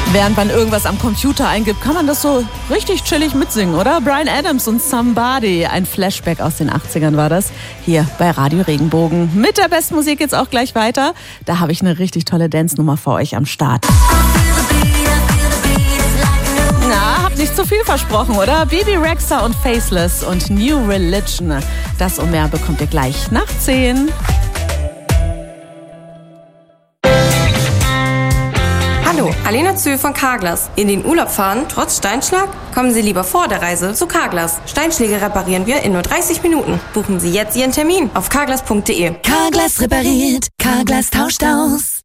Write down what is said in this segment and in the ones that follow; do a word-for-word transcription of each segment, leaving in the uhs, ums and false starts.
Während man irgendwas am Computer eingibt, kann man das so richtig chillig mitsingen, oder? Bryan Adams und Somebody. Ein Flashback aus den achtzigern war das. Hier bei Radio Regenbogen. Mit der besten Musik geht's auch gleich weiter. Da habe ich eine richtig tolle Dance-Nummer für euch am Start. Na, hab nicht zu viel versprochen, oder? Bebe Rexha und Faceless und New Religion. Das und mehr bekommt ihr gleich nach zehn. Hallo, Alena Zühl von Carglass. In den Urlaub fahren, trotz Steinschlag? Kommen Sie lieber vor der Reise zu Carglass. Steinschläge reparieren wir in nur dreißig Minuten. Buchen Sie jetzt Ihren Termin auf carglass punkt de. Carglass repariert, Carglass tauscht aus.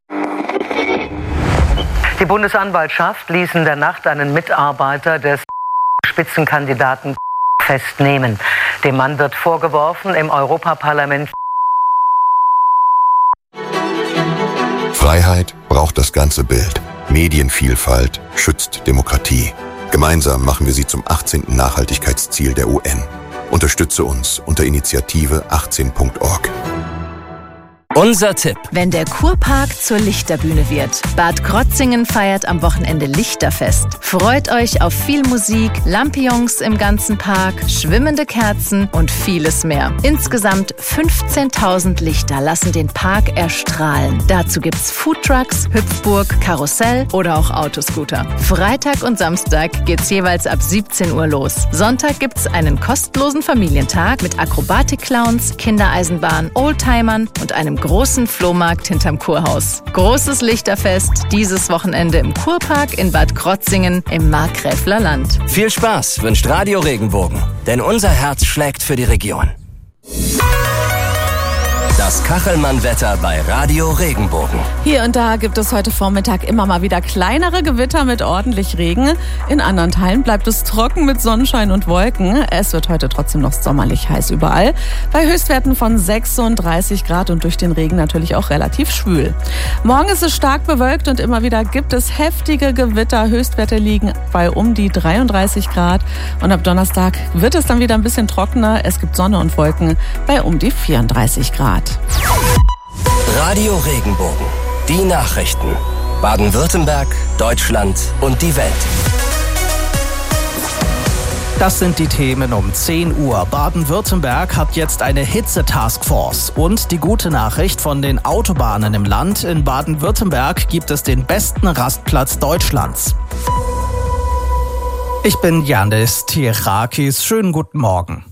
Die Bundesanwaltschaft ließ in der Nacht einen Mitarbeiter des Spitzenkandidaten festnehmen. Dem Mann wird vorgeworfen, im Europaparlament. Freiheit braucht das ganze Bild. Medienvielfalt schützt Demokratie. Gemeinsam machen wir sie zum achtzehnten Nachhaltigkeitsziel der U N. Unterstütze uns unter Initiative achtzehn punkt org. Unser Tipp. Wenn der Kurpark zur Lichterbühne wird. Bad Krotzingen feiert am Wochenende Lichterfest. Freut euch auf viel Musik, Lampions im ganzen Park, schwimmende Kerzen und vieles mehr. Insgesamt fünfzehntausend Lichter lassen den Park erstrahlen. Dazu gibt's Foodtrucks, Hüpfburg, Karussell oder auch Autoscooter. Freitag und Samstag geht's jeweils ab siebzehn Uhr los. Sonntag gibt's einen kostenlosen Familientag mit Akrobatik-Clowns, Kindereisenbahn, Oldtimern und einem großen Flohmarkt hinterm Kurhaus. Großes Lichterfest dieses Wochenende im Kurpark in Bad Krotzingen im Markgräfler Land. Viel Spaß wünscht Radio Regenbogen, denn unser Herz schlägt für die Region. Das Kachelmann-Wetter bei Radio Regenbogen. Hier und da gibt es heute Vormittag immer mal wieder kleinere Gewitter mit ordentlich Regen. In anderen Teilen bleibt es trocken mit Sonnenschein und Wolken. Es wird heute trotzdem noch sommerlich heiß überall. Bei Höchstwerten von sechsunddreißig Grad und durch den Regen natürlich auch relativ schwül. Morgen ist es stark bewölkt und immer wieder gibt es heftige Gewitter. Höchstwerte liegen bei um die dreiunddreißig Grad. Und ab Donnerstag wird es dann wieder ein bisschen trockener. Es gibt Sonne und Wolken bei um die vierunddreißig Grad. Radio Regenbogen. Die Nachrichten. Baden-Württemberg, Deutschland und die Welt. Das sind die Themen um zehn Uhr. Baden-Württemberg hat jetzt eine Hitze-Taskforce. Und die gute Nachricht von den Autobahnen im Land. In Baden-Württemberg gibt es den besten Rastplatz Deutschlands. Ich bin Yannis Tirakis. Schönen guten Morgen.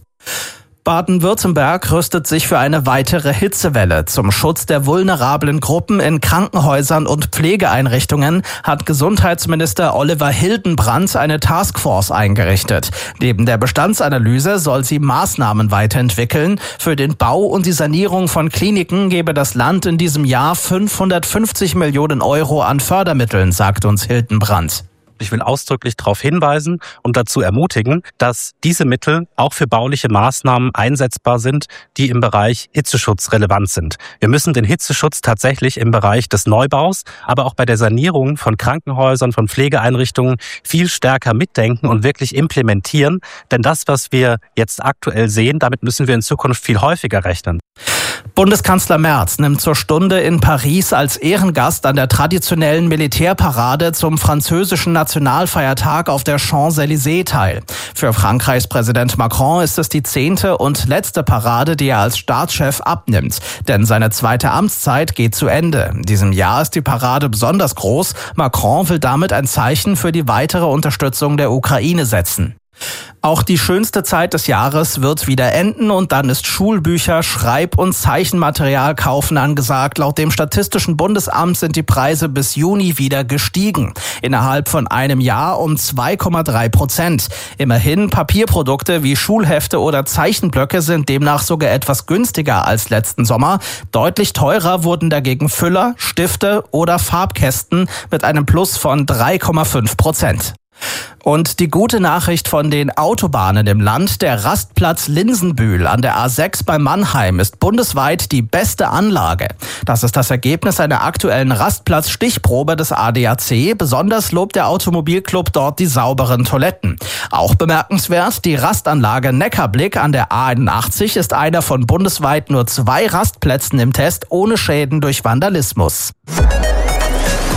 Baden-Württemberg rüstet sich für eine weitere Hitzewelle. Zum Schutz der vulnerablen Gruppen in Krankenhäusern und Pflegeeinrichtungen hat Gesundheitsminister Oliver Hildenbrand eine Taskforce eingerichtet. Neben der Bestandsanalyse soll sie Maßnahmen weiterentwickeln. Für den Bau und die Sanierung von Kliniken gebe das Land in diesem Jahr fünfhundertfünfzig Millionen Euro an Fördermitteln, sagt uns Hildenbrand. Ich will ausdrücklich darauf hinweisen und dazu ermutigen, dass diese Mittel auch für bauliche Maßnahmen einsetzbar sind, die im Bereich Hitzeschutz relevant sind. Wir müssen den Hitzeschutz tatsächlich im Bereich des Neubaus, aber auch bei der Sanierung von Krankenhäusern, von Pflegeeinrichtungen viel stärker mitdenken und wirklich implementieren. Denn das, was wir jetzt aktuell sehen, damit müssen wir in Zukunft viel häufiger rechnen. Bundeskanzler Merz nimmt zur Stunde in Paris als Ehrengast an der traditionellen Militärparade zum französischen Nationalfeiertag auf der Champs-Élysées teil. Für Frankreichs Präsident Macron ist es die zehnte und letzte Parade, die er als Staatschef abnimmt. Denn seine zweite Amtszeit geht zu Ende. In diesem Jahr ist die Parade besonders groß. Macron will damit ein Zeichen für die weitere Unterstützung der Ukraine setzen. Auch die schönste Zeit des Jahres wird wieder enden und dann ist Schulbücher, Schreib- und Zeichenmaterial kaufen angesagt. Laut dem Statistischen Bundesamt sind die Preise bis Juni wieder gestiegen. Innerhalb von einem Jahr um zwei Komma drei Prozent. Immerhin, Papierprodukte wie Schulhefte oder Zeichenblöcke sind demnach sogar etwas günstiger als letzten Sommer. Deutlich teurer wurden dagegen Füller, Stifte oder Farbkästen mit einem Plus von drei Komma fünf Prozent. Und die gute Nachricht von den Autobahnen im Land: Der Rastplatz Linsenbühl an der A sechs bei Mannheim ist bundesweit die beste Anlage. Das ist das Ergebnis einer aktuellen Rastplatz-Stichprobe des A D A C. Besonders lobt der Automobilclub dort die sauberen Toiletten. Auch bemerkenswert, die Rastanlage Neckarblick an der A einundachtzig ist einer von bundesweit nur zwei Rastplätzen im Test ohne Schäden durch Vandalismus.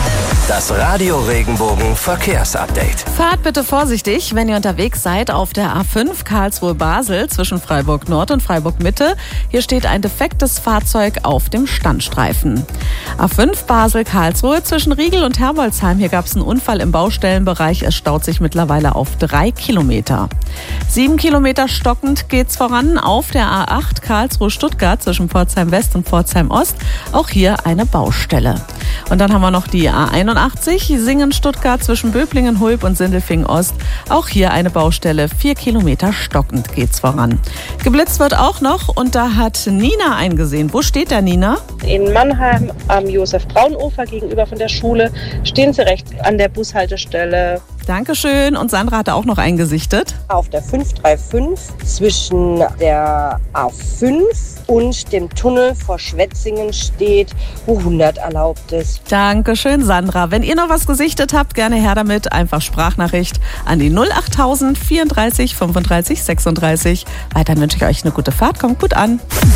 Das Radio Regenbogen Verkehrsupdate. Fahrt bitte vorsichtig, wenn ihr unterwegs seid auf der A fünf Karlsruhe-Basel zwischen Freiburg Nord und Freiburg Mitte. Hier steht ein defektes Fahrzeug auf dem Standstreifen. A fünf Basel-Karlsruhe zwischen Riegel und Herbolzheim. Hier gab es einen Unfall im Baustellenbereich. Es staut sich mittlerweile auf drei Kilometer. Sieben Kilometer stockend geht's voran auf der A acht Karlsruhe-Stuttgart zwischen Pforzheim West und Pforzheim Ost. Auch hier eine Baustelle. Und dann haben wir noch die A einundachtzig Singen-Stuttgart zwischen Böblingen, Hulb und Sindelfingen Ost. Auch hier eine Baustelle. Vier Kilometer stockend geht's voran. Geblitzt wird auch noch und da hat Nina eingesehen. Wo steht der Nina? In Mannheim am Josef-Braun-Ufer gegenüber von der Schule stehen sie rechts an der Bushaltestelle. Dankeschön. Und Sandra hatte auch noch eingesichtet. Auf der fünf drei fünf zwischen der A fünf und dem Tunnel vor Schwetzingen steht, wo hundert erlaubt ist. Dankeschön, Sandra. Wenn ihr noch was gesichtet habt, gerne her damit. Einfach Sprachnachricht an die null achttausend vierunddreißig fünfunddreißig sechsunddreißig. Weiterhin wünsche ich euch eine gute Fahrt. Kommt gut an.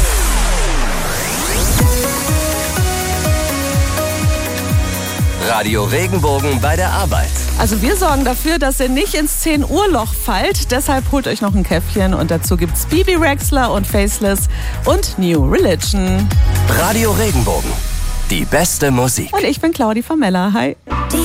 Radio Regenbogen bei der Arbeit. Also wir sorgen dafür, dass ihr nicht ins zehn Uhr Loch fallt. Deshalb holt euch noch ein Käffchen und dazu gibt's Bibi Rexler und Faceless und New Religion. Radio Regenbogen. Die beste Musik. Und ich bin Claudi Famella. Hi.